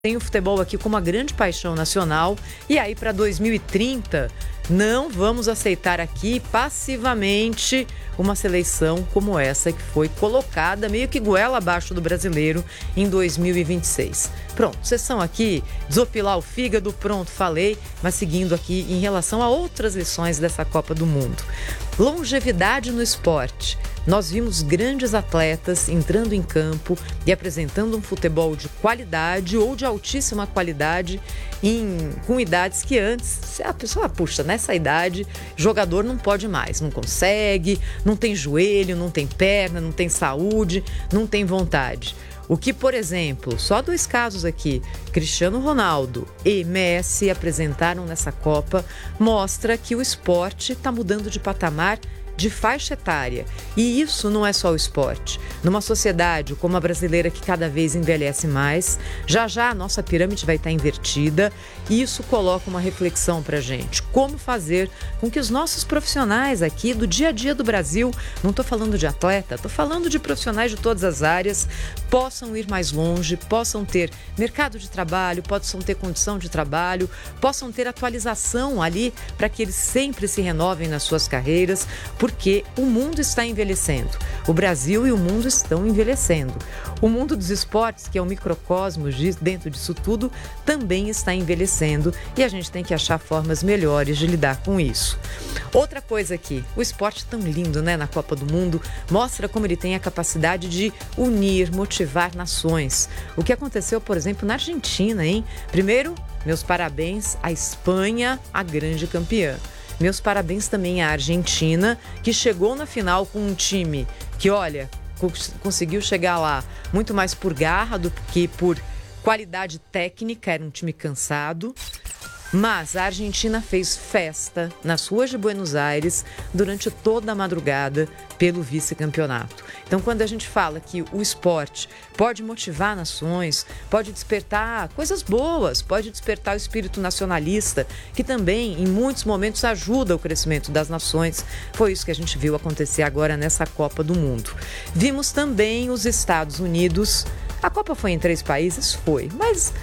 tem o futebol aqui como uma grande paixão nacional e aí para 2030 não vamos aceitar aqui passivamente uma seleção como essa que foi colocada meio que goela abaixo do brasileiro em 2026. Pronto, sessão aqui, desopilar o fígado, pronto, falei, mas seguindo aqui em relação a outras lições dessa Copa do Mundo. Longevidade no esporte. Nós vimos grandes atletas entrando em campo e apresentando um futebol de qualidade ou de altíssima qualidade com idades que antes a pessoa, puxa, nessa idade, jogador não pode mais, não consegue, não tem joelho, não tem perna, não tem saúde, não tem vontade. O que, por exemplo, só 2 casos aqui, Cristiano Ronaldo e Messi apresentaram nessa Copa, mostra que o esporte está mudando de patamar, de faixa etária. E isso não é só o esporte. Numa sociedade como a brasileira que cada vez envelhece mais, já a nossa pirâmide vai estar invertida e isso coloca uma reflexão para a gente. Como fazer com que os nossos profissionais aqui do dia a dia do Brasil, não estou falando de atleta, estou falando de profissionais de todas as áreas, possam ir mais longe, possam ter mercado de trabalho, possam ter condição de trabalho, possam ter atualização ali para que eles sempre se renovem nas suas carreiras, porque o mundo está envelhecendo. O Brasil e o mundo estão envelhecendo. O mundo dos esportes, que é o microcosmos dentro disso tudo, também está envelhecendo e a gente tem que achar formas melhores de lidar com isso. Outra coisa aqui, o esporte tão lindo, né, na Copa do Mundo, mostra como ele tem a capacidade de unir, motivar nações. O que aconteceu, por exemplo, na Argentina, hein? Primeiro, meus parabéns à Espanha, a grande campeã. Meus parabéns também à Argentina, que chegou na final com um time que, olha, conseguiu chegar lá muito mais por garra do que por qualidade técnica, era um time cansado. Mas a Argentina fez festa nas ruas de Buenos Aires durante toda a madrugada pelo vice-campeonato. Então, quando a gente fala que o esporte pode motivar nações, pode despertar coisas boas, pode despertar o espírito nacionalista, que também, em muitos momentos, ajuda o crescimento das nações, foi isso que a gente viu acontecer agora nessa Copa do Mundo. Vimos também os Estados Unidos. A Copa foi em 3 países? Foi, mas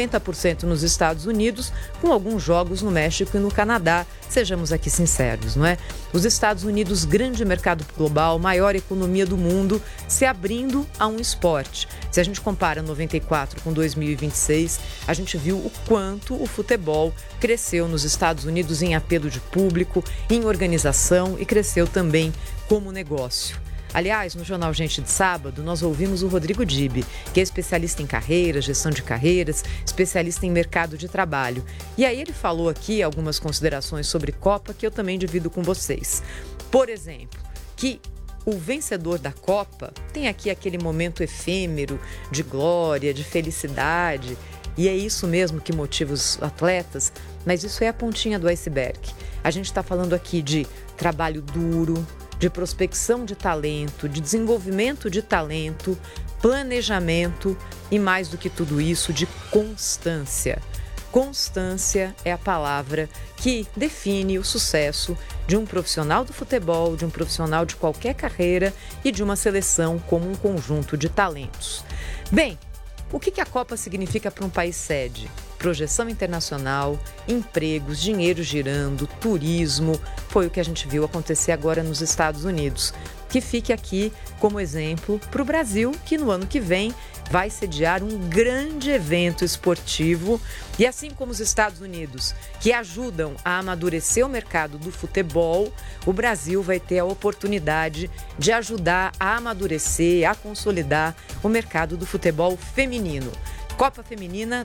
90% nos Estados Unidos, com alguns jogos no México e no Canadá, sejamos aqui sinceros, não é? Os Estados Unidos, grande mercado global, maior economia do mundo, se abrindo a um esporte. Se a gente compara 94 com 2026, a gente viu o quanto o futebol cresceu nos Estados Unidos em apelo de público, em organização e cresceu também como negócio. Aliás, no Jornal Gente de Sábado, nós ouvimos o Rodrigo Dibe, que é especialista em carreiras, gestão de carreiras, especialista em mercado de trabalho. E aí ele falou aqui algumas considerações sobre Copa que eu também divido com vocês. Por exemplo, que o vencedor da Copa tem aqui aquele momento efêmero de glória, de felicidade, e é isso mesmo que motiva os atletas, mas isso é a pontinha do iceberg. A gente está falando aqui de trabalho duro, de prospecção de talento, de desenvolvimento de talento, planejamento e, mais do que tudo isso, de constância. Constância é a palavra que define o sucesso de um profissional do futebol, de um profissional de qualquer carreira e de uma seleção como um conjunto de talentos. Bem, o que a Copa significa para um país sede? Projeção internacional, empregos, dinheiro girando, turismo, foi o que a gente viu acontecer agora nos Estados Unidos. Que fique aqui como exemplo para o Brasil, que no ano que vem vai sediar um grande evento esportivo. E assim como os Estados Unidos, que ajudam a amadurecer o mercado do futebol, o Brasil vai ter a oportunidade de ajudar a amadurecer, a consolidar o mercado do futebol feminino. Copa Feminina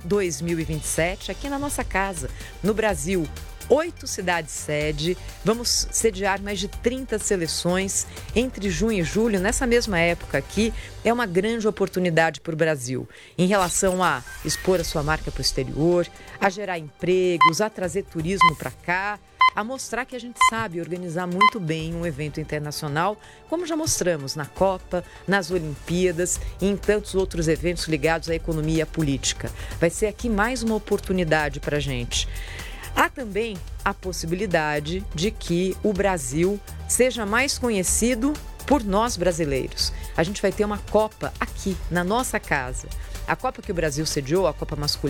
2027, aqui na nossa casa, no Brasil. 8 cidades sede, vamos sediar mais de 30 seleções entre junho e julho. Nessa mesma época aqui, é uma grande oportunidade para o Brasil em relação a expor a sua marca para o exterior, a gerar empregos, a trazer turismo para cá, a mostrar que a gente sabe organizar muito bem um evento internacional, como já mostramos na Copa, nas Olimpíadas e em tantos outros eventos ligados à economia e à política. Vai ser aqui mais uma oportunidade para a gente. Há também a possibilidade de que o Brasil seja mais conhecido por nós brasileiros. A gente vai ter uma Copa aqui, na nossa casa. A Copa que o Brasil sediou, a Copa masculina,